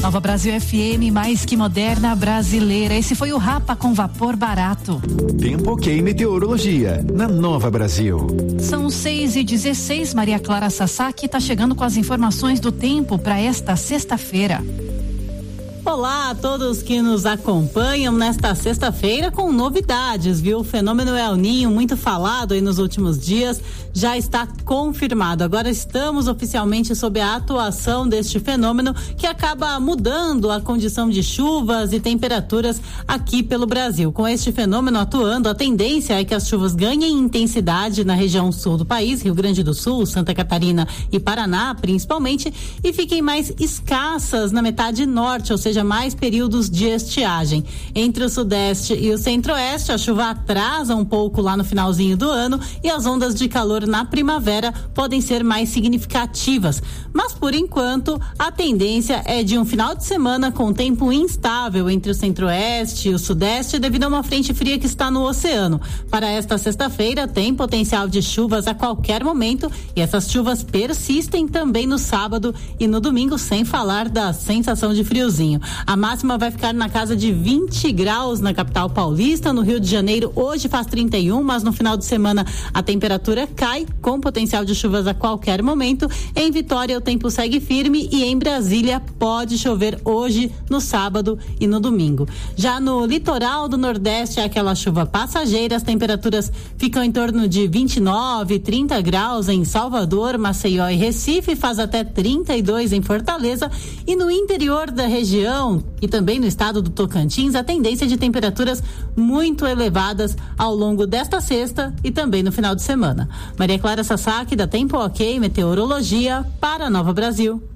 Nova Brasil FM, mais que moderna, brasileira. Esse foi o Rapa com vapor barato. Tempo ok, meteorologia, na Nova Brasil. São 6h16, Maria Clara Sasaki está chegando com as informações do tempo para esta sexta-feira. Olá a todos que nos acompanham nesta sexta-feira com novidades, viu? O fenômeno El Niño, muito falado aí nos últimos dias, já está confirmado. Agora estamos oficialmente sob a atuação deste fenômeno que acaba mudando a condição de chuvas e temperaturas aqui pelo Brasil. Com este fenômeno atuando, a tendência é que as chuvas ganhem intensidade na região sul do país, Rio Grande do Sul, Santa Catarina e Paraná, principalmente, e fiquem mais escassas na metade norte, ou seja, mais períodos de estiagem. Entre o sudeste e o centro-oeste, a chuva atrasa um pouco lá no finalzinho do ano e as ondas de calor na primavera podem ser mais significativas. Mas, por enquanto, a tendência é de um final de semana com tempo instável entre o centro-oeste e o sudeste devido a uma frente fria que está no oceano. Para esta sexta-feira, tem potencial de chuvas a qualquer momento e essas chuvas persistem também no sábado e no domingo, sem falar da sensação de friozinho. A máxima vai ficar na casa de 20 graus na capital paulista. No Rio de Janeiro hoje faz 31, mas no final de semana a temperatura cai, com potencial de chuvas a qualquer momento. Em Vitória o tempo segue firme e em Brasília pode chover hoje, no sábado e no domingo. Já no litoral do Nordeste é aquela chuva passageira, as temperaturas ficam em torno de 29, 30 graus em Salvador, Maceió e Recife, faz até 32 em Fortaleza, e no interior da região e também no estado do Tocantins, a tendência de temperaturas muito elevadas ao longo desta sexta e também no final de semana. Maria Clara Sasaki, da Tempo Ok, Meteorologia, para Nova Brasil.